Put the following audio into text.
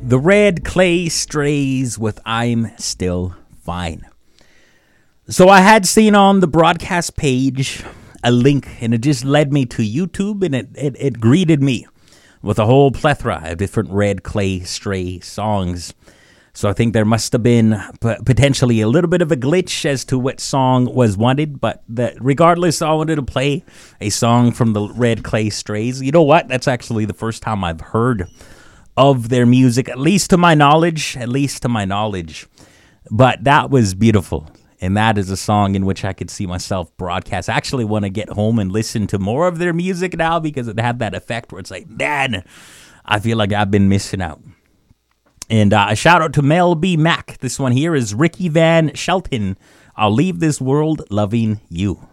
The Red Clay Strays with I'm Still Fine. So I had seen on the broadcast page a link, and it just led me to YouTube, and it greeted me with a whole plethora of different Red Clay Stray songs. So I think there must have been potentially a little bit of a glitch as to what song was wanted, but regardless, I wanted to play a song from the Red Clay Strays. You know what? That's actually the first time I've heard of their music, at least to my knowledge. But that was beautiful. And that is a song in which I could see myself broadcast. I actually want to get home and listen to more of their music now because it had that effect where it's like, man, I feel like I've been missing out. And a shout out to Mel B. Mac. This one here is Ricky Van Shelton. I'll leave this world loving you.